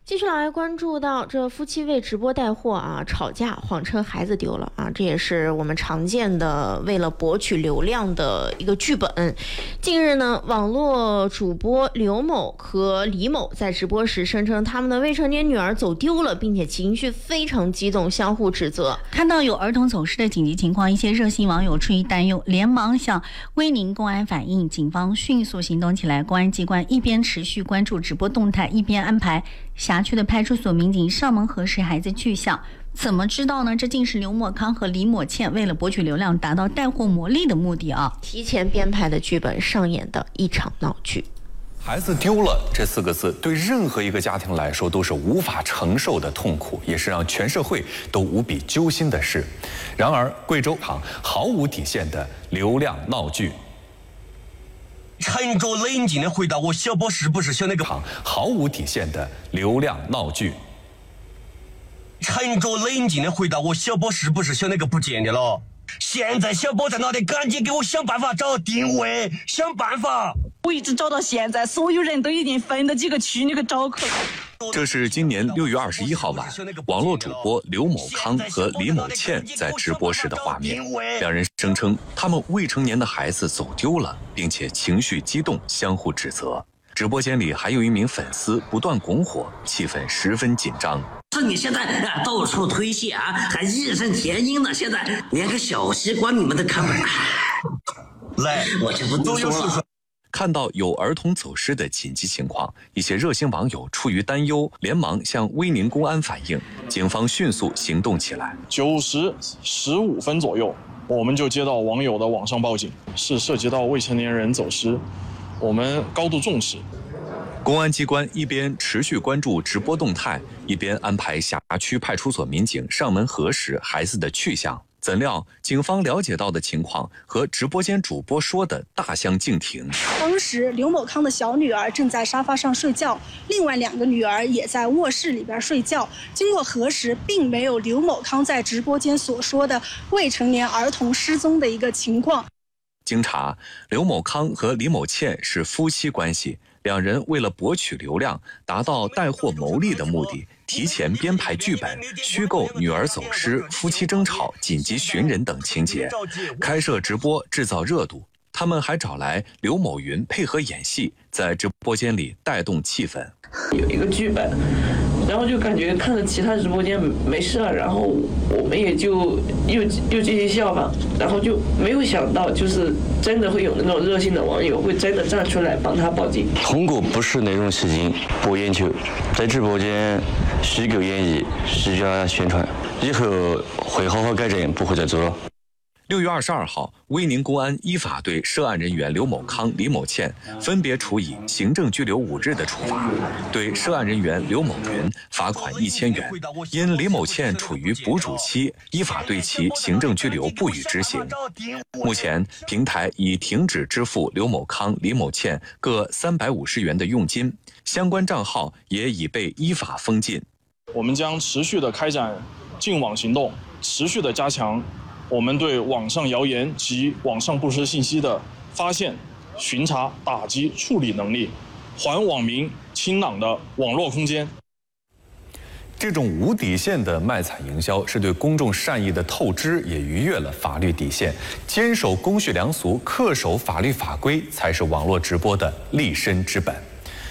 继续来关注到这夫妻为直播带货吵架，谎称孩子丢了这也是我们常见的为了博取流量的一个剧本。近日呢，网络主播刘某和李某在直播时声称他们的未成年女儿走丢了，并且情绪非常激动，相互指责。 看到有儿童走失的紧急情况，一些热心网友出于担忧，连忙向威宁公安反映，警方迅速行动起来。公安机关一边持续关注直播动态，一边安排辖区的派出所民警上门核实孩子去向。怎么知道呢？这竟是刘某康和李某倩为了博取流量，达到带货牟利的目的提前编排的剧本，上演的一场闹剧。 孩子丢了这4个字，对任何一个家庭来说都是无法承受的痛苦，也是让全社会都无比揪心的事。然而，贵州毫无底线的流量闹剧。 沉着冷静的回答我，小波是不是想那个？ 毫无底线的流量闹剧。 沉着冷静的回答我，小波是不是想那个不见的了？现在小波在哪里？赶紧给我想办法找定位，想办法。 我一直找到现在，所有人都已经分到几个区那个找去了。 这是今年6月21号晚，网络主播刘某康和李某倩在直播时的画面。两人声称他们未成年的孩子走丢了，并且情绪激动，相互指责。直播间里还有一名粉丝不断拱火，气氛十分紧张。 是你现在到处推卸还义愤填膺的，现在连个小西瓜你们都看不来。 来， 我就不多说了。 看到有儿童走失的紧急情况，一些热心网友出于担忧，连忙向威宁公安反映，警方迅速行动起来。 9时15分左右，我们就接到网友的网上报警，是涉及到未成年人走失，我们高度重视。 公安机关一边持续关注直播动态，一边安排辖区派出所民警上门核实孩子的去向。怎料，警方了解到的情况和直播间主播说的大相径庭。 当时刘某康的小女儿正在沙发上睡觉，另外2个女儿也在卧室里边睡觉。经过核实，并没有刘某康在直播间所说的未成年儿童失踪的一个情况。 经查，刘某康和李某倩是夫妻关系，两人为了博取流量，达到带货牟利的目的，提前编排剧本，虚构女儿走失、夫妻争吵、紧急寻人等情节，开设直播制造热度。他们还找来刘某云配合演戏，在直播间里带动气氛。 有一个剧本，然后就感觉看着其他直播间没事了，然后我们也就又继续效仿，然后就没有想到，就是真的会有那种热心的网友会真的站出来帮他报警。 通过不实内容吸睛、博眼球，在直播间虚构演绎、虚假宣传，以后会好好改正，不会再做了。 6月22号，威宁公安依法对涉案人员刘某康、李某倩分别处以行政拘留5日的处罚，对涉案人员刘某云罚款1000元。因李某倩处于哺乳期，依法对其行政拘留不予执行。目前，平台已停止支付刘某康、李某倩各350元的佣金，相关账号也已被依法封禁。 我们将持续的开展净网行动，持续的加强我们对网上谣言及网上不实信息的发现、巡查、打击、处理能力，还网民清朗的网络空间。 这种无底线的卖惨营销是对公众善意的透支，也逾越了法律底线。坚守公序良俗，恪守法律法规，才是网络直播的立身之本。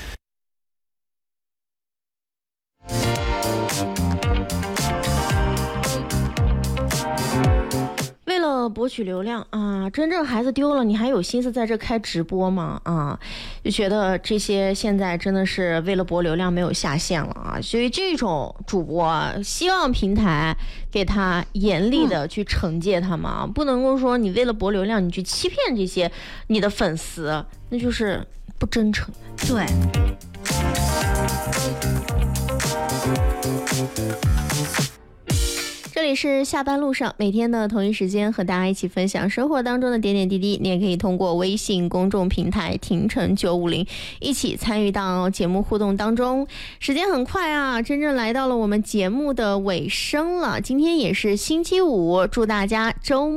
博取流量真正孩子丢了，你还有心思在这开直播吗？就觉得这些现在真的是为了博流量没有下限了所以这种主播希望平台给他严厉的去惩戒他们不能够说你为了博流量你去欺骗这些你的粉丝，那就是不真诚。 对。 这里是下班路上，每天的同一时间和大家一起分享生活当中的点点滴滴。你也可以通过微信公众平台廷城950一起参与到节目互动当中。时间很快真正来到了我们节目的尾声了。今天也是星期五，祝大家周末